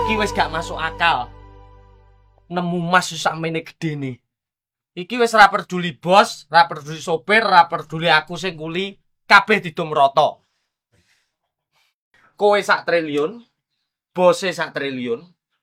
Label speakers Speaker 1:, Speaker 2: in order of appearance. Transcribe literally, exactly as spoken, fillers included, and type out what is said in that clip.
Speaker 1: Iki wis gak masuk akal. Nemu mas sakmene gedene. Iki wis ra peduli bos, ra peduli sopir, ra peduli aku sing kuli, kabeh didum rata. Kowe sak triliun, bose sak triliun,